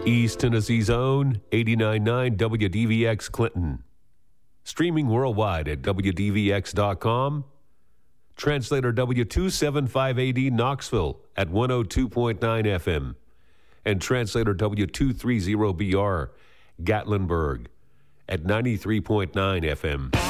East Tennessee's own 89.9 WDVX Clinton. Streaming worldwide at WDVX.com. Translator W275AD Knoxville at 102.9 FM. And Translator W230BR Gatlinburg at 93.9 FM.